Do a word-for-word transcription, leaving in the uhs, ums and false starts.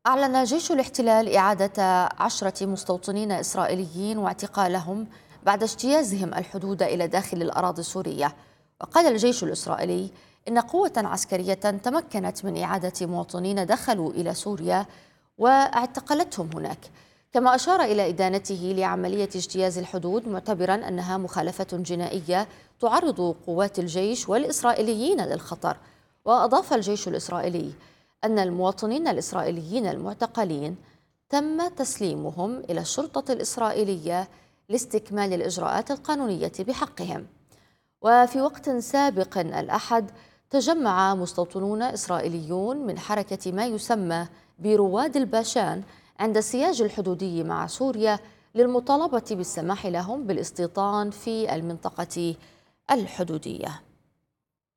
أعلن جيش الاحتلال إعادة عشرة مستوطنين إسرائيليين واعتقالهم بعد اجتيازهم الحدود إلى داخل الأراضي السورية. وقال الجيش الإسرائيلي إن قوة عسكرية تمكنت من إعادة مواطنين دخلوا إلى سوريا واعتقلتهم هناك، كما أشار إلى إدانته لعملية اجتياز الحدود، معتبرا أنها مخالفة جنائية تعرض قوات الجيش والإسرائيليين للخطر. وأضاف الجيش الإسرائيلي أن المواطنين الإسرائيليين المعتقلين تم تسليمهم إلى الشرطة الإسرائيلية لاستكمال الإجراءات القانونية بحقهم. وفي وقت سابق الأحد تجمع مستوطنون إسرائيليون من حركة ما يسمى برواد الباشان عند السياج الحدودي مع سوريا للمطالبة بالسماح لهم بالاستيطان في المنطقة الحدودية.